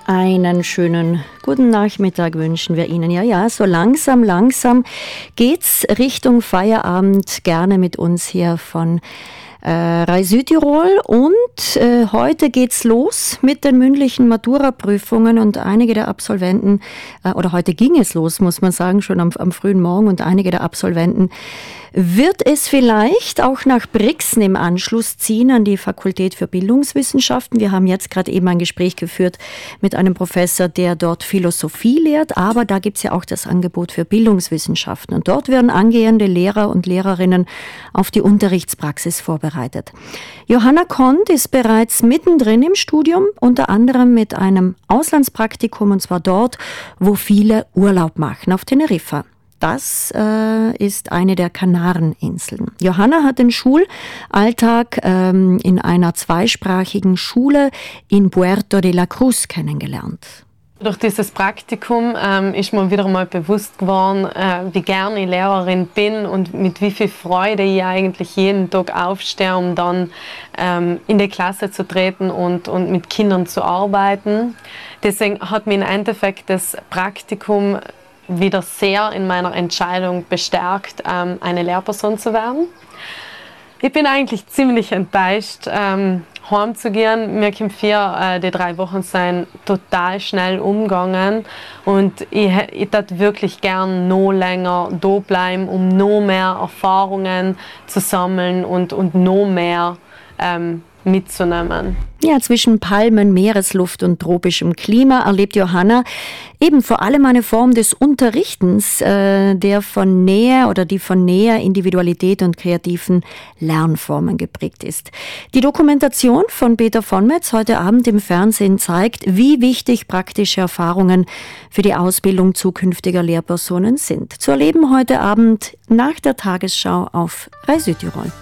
Einen schönen guten Nachmittag wünschen wir Ihnen. Ja, so langsam geht's Richtung Feierabend. Gerne mit uns hier von Rai Südtirol. Und heute geht's los mit den mündlichen Matura-Prüfungen und einige der Absolventen, oder heute ging es los, muss man sagen, schon am frühen Morgen, und einige der Absolventen wird es vielleicht auch nach Brixen im Anschluss ziehen an die Fakultät für Bildungswissenschaften. Wir haben jetzt gerade eben ein Gespräch geführt mit einem Professor, der dort Philosophie lehrt, aber da gibt es ja auch das Angebot für Bildungswissenschaften. Und dort werden angehende Lehrer und Lehrerinnen auf die Unterrichtspraxis vorbereitet. Johanna Kont ist bereits mittendrin im Studium, unter anderem mit einem Auslandspraktikum, und zwar dort, wo viele Urlaub machen, auf Teneriffa. Das ist eine der Kanareninseln. Johanna hat den Schulalltag in einer zweisprachigen Schule in Puerto de la Cruz kennengelernt. Durch dieses Praktikum ist mir wieder mal bewusst geworden, wie gerne ich Lehrerin bin und mit wie viel Freude ich eigentlich jeden Tag aufstehe, um dann in die Klasse zu treten und mit Kindern zu arbeiten. Deswegen hat mich im Endeffekt das Praktikum wieder sehr in meiner Entscheidung bestärkt, eine Lehrperson zu werden. Ich bin eigentlich ziemlich enttäuscht, heimzugehen. Mir kommt die 3 Wochen sind total schnell umgegangen, und ich würde wirklich gern noch länger da bleiben, um noch mehr Erfahrungen zu sammeln und noch mehr mitzunehmen. Ja, zwischen Palmen, Meeresluft und tropischem Klima erlebt Johanna eben vor allem eine Form des Unterrichtens, die von näher Individualität und kreativen Lernformen geprägt ist. Die Dokumentation von Peter von Metz heute Abend im Fernsehen zeigt, wie wichtig praktische Erfahrungen für die Ausbildung zukünftiger Lehrpersonen sind. Zu erleben heute Abend nach der Tagesschau auf Rai Südtirol.